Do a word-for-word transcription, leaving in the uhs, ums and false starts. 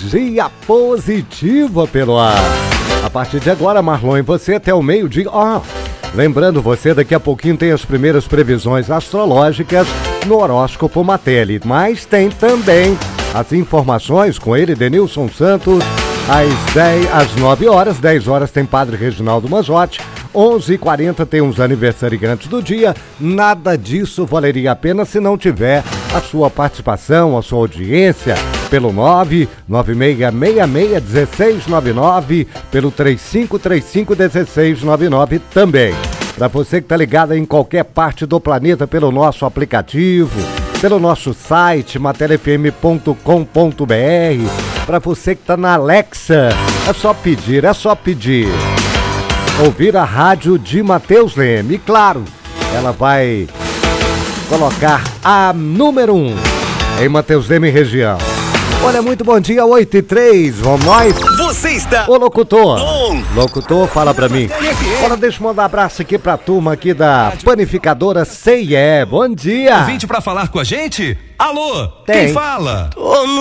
energia positiva pelo ar. A partir de agora, Marlon, e você até o meio-dia. Ó, lembrando você, daqui a pouquinho tem as primeiras previsões astrológicas no horóscopo Matelli. Mas tem também as informações com ele, Denilson Santos, às, dez, às nove horas. dez horas tem Padre Reginaldo Manzotti. onze e quarenta tem uns aniversariantes do dia. Nada disso valeria a pena se não tiver a sua participação, a sua audiência, pelo nove nove seis seis seis um seis nove nove, pelo três cinco três cinco um seis nove nove também. Para você que está ligado em qualquer parte do planeta pelo nosso aplicativo, pelo nosso site matela f m ponto com ponto b r, para você que está na Alexa, é só pedir, é só pedir. Ouvir a rádio de Matheus Leme. E claro, ela vai colocar a número um em Matheus Leme região. Olha, muito bom dia, oito e três, vamos nós? Você está... Ô, locutor, bom. Locutor, fala pra mim. Olha, deixa eu mandar um abraço aqui pra turma aqui da panificadora C e E. Bom dia. Convite pra falar com a gente? Alô, Tem. quem fala? Ô,